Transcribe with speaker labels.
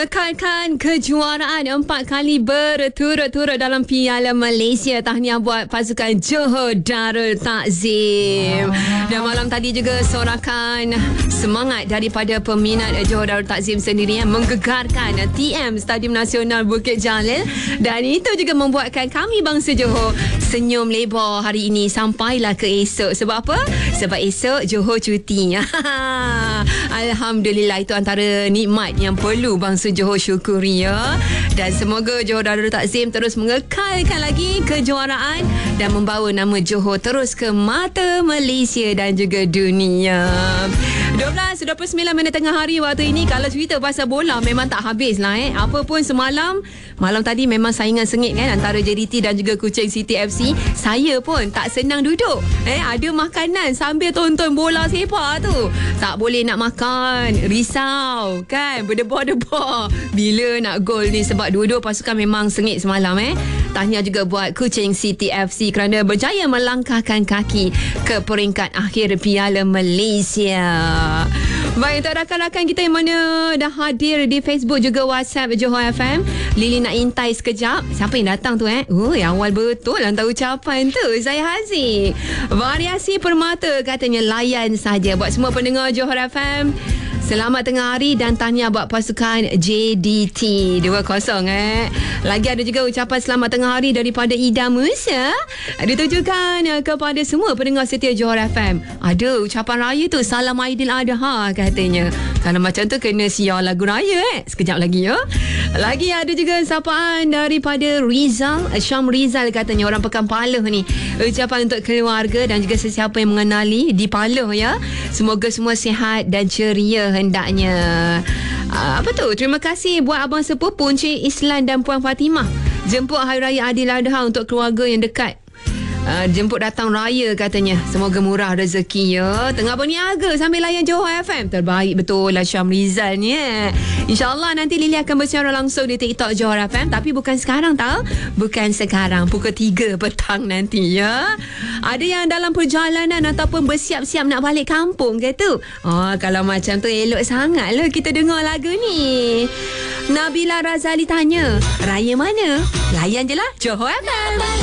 Speaker 1: Mengekalkan kejuaraan 4 kali berturut-turut dalam Piala Malaysia. Tahniah buat pasukan Johor Darul Takzim. Dan malam tadi juga sorakan semangat daripada peminat Johor Darul Takzim sendiri yang menggegarkan TM Stadium Nasional Bukit Jalil. Dan itu juga membuatkan kami bangsa Johor senyum lebar hari ini sampailah ke esok. Sebab apa? Sebab esok Johor cuti. Alhamdulillah, itu antara nikmat yang perlu bangsa Johor syukuri ya. Dan semoga Johor Darul Takzim terus mengekalkan lagi kejuaraan dan membawa nama Johor terus ke mata Malaysia dan juga dunia. 12:29 tengah hari waktu ini. Kalau cerita pasal bola memang tak habis lah Apa pun semalam, malam tadi memang saingan sengit kan antara JDT dan juga Kuching City FC. Saya pun tak senang duduk ada makanan sambil tonton bola sepak tu. Tak boleh nak makan, risau kan, berdebar-debar bila nak gol ni. Sebab dua-dua pasukan memang sengit semalam Tahniah juga buat Kuching City FC kerana berjaya melangkahkan kaki ke peringkat akhir Piala Malaysia. Baik, untuk rakan-rakan kita yang mana dah hadir di Facebook juga WhatsApp Johor FM, Lily nak intai sekejap. Siapa yang datang tu yang awal betul hantar ucapan tu. Saya Haziq. Variasi permata katanya layan saja. Buat semua pendengar Johor FM, selamat tengah hari dan tahniah buat pasukan JDT 2-0 Lagi ada juga ucapan selamat tengah hari daripada Ida Musa. Ditujukan kepada semua pendengar setia Johor FM. Ada ucapan raya tu, salam Aidiladha katanya. Kalau macam tu kena siar lagu raya sekejap lagi ya. Lagi ada juga sapaan daripada Rizal, Syam Rizal katanya, orang Pekan Paloh ni. Ucapan untuk keluarga dan juga sesiapa yang mengenali di Paloh ya. Semoga semua sihat dan ceria hendaknya. Apa tu? Terima kasih buat Abang Sepupu Encik Islan dan Puan Fatimah. Jemput Hari Raya Aidiladha untuk keluarga yang dekat. Jemput datang raya katanya. Semoga murah rezeki ya. Tengah berniaga sambil layan Johor FM. Terbaik betul lah Syam Rizal ni InsyaAllah nanti Lily akan bersiaran langsung di TikTok Johor FM. Tapi bukan sekarang tau. Bukan sekarang, pukul 3 petang nanti ya. Ada yang dalam perjalanan ataupun bersiap-siap nak balik kampung ke tu. Kalau macam tu elok sangat lah kita dengar lagu ni. Nabila Razali tanya, raya mana? Layan je lah Johor FM.